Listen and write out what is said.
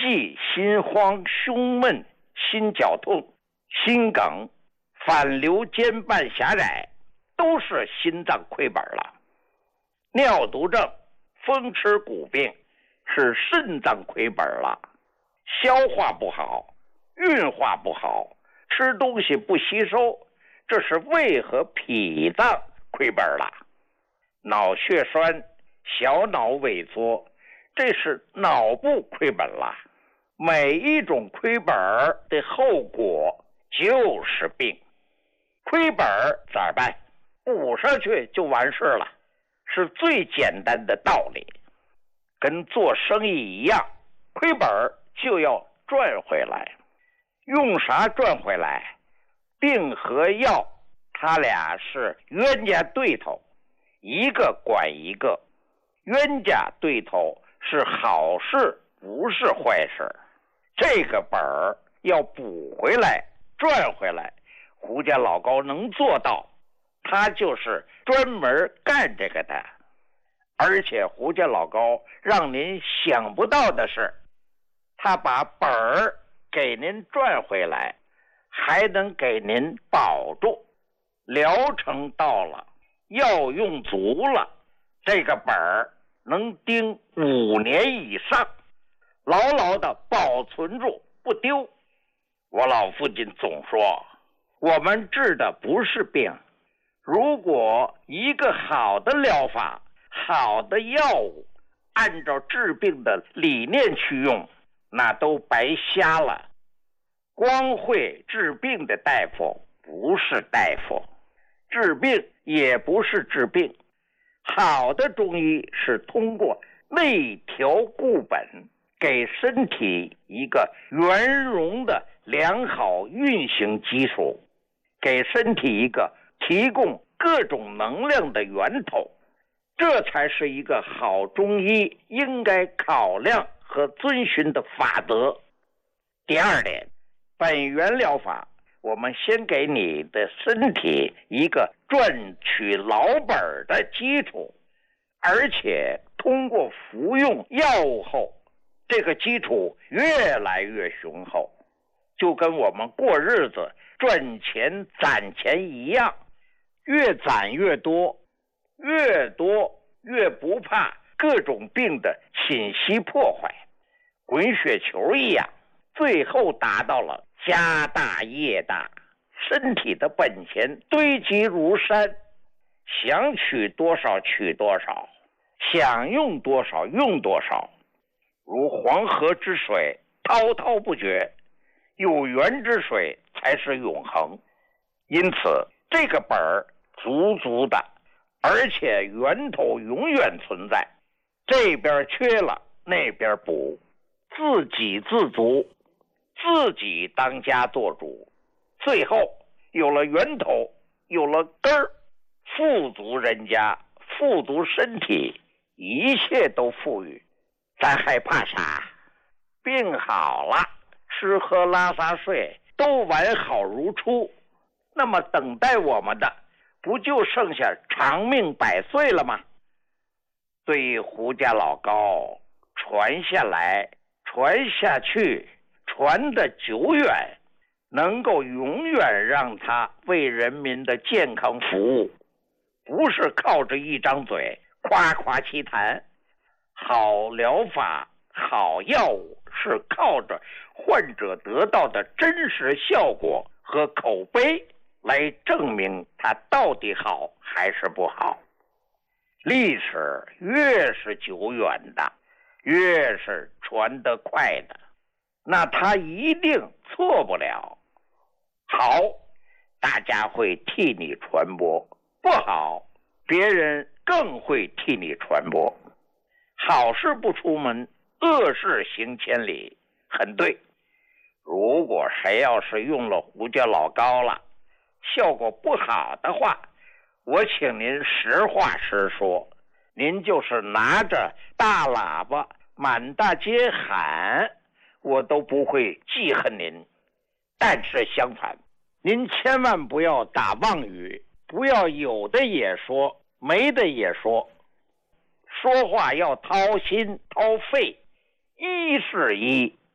既心慌胸闷、心绞痛、心梗、反流间瓣狭窄，都是心脏亏本了。尿毒症、风湿骨病是肾脏亏本了。消化不好，运化不好，吃东西不吸收，这是胃和脾脏亏本了。脑血栓、小脑萎缩，这是脑部亏本了。每一种亏本的后果就是病。亏本咋办？补上去就完事了，是最简单的道理。跟做生意一样，亏本就要赚回来。用啥赚回来？病和药，他俩是冤家对头，一个管一个。冤家对头是好事，不是坏事。这个本儿要补回来，赚回来，胡家老高能做到，他就是专门干这个的。而且胡家老高让您想不到的是，他把本儿给您赚回来，还能给您保住。疗程到了，药用足了，这个本儿能盯5年以上，牢牢的保存住不丢。我老父亲总说，我们治的不是病，如果一个好的疗法、好的药物按照治病的理念去用，那都白瞎了。光会治病的大夫不是大夫，治病也不是治病。好的中医是通过内调固本，给身体一个圆融的良好运行基础，给身体一个提供各种能量的源头，这才是一个好中医应该考量和遵循的法则。第二点，本源疗法，我们先给你的身体一个赚取老本的基础，而且通过服用药物后，这个基础越来越雄厚，就跟我们过日子赚钱攒钱一样，越攒越多，越多越不怕各种病的侵袭破坏，滚雪球一样，最后达到了家大业大，身体的本钱堆积如山，想取多少取多少，想用多少用多少，如黄河之水滔滔不绝，有源之水才是永恒。因此这个本儿足足的，而且源头永远存在，这边缺了那边补，自给自足，自己当家做主，最后有了源头，有了根儿，富足人家，富足身体，一切都富裕，咱害怕啥？病好了，吃喝拉撒睡都完好如初，那么等待我们的不就剩下长命百岁了吗？对于胡家老高传下来，传下去，传得久远，能够永远让他为人民的健康服务，不是靠着一张嘴夸夸其谈。好疗法、好药物是靠着患者得到的真实效果和口碑来证明它到底好还是不好。历史越是久远的，越是传得快的，那它一定错不了。好，大家会替你传播；不好，别人更会替你传播。好事不出门，恶事行千里，很对。如果谁要是用了胡家老高了，效果不好的话，我请您实话实说，您就是拿着大喇叭满大街喊，我都不会记恨您。但是相反，您千万不要打妄语，不要有的也说，没的也说。说话要掏心掏肺，一是一，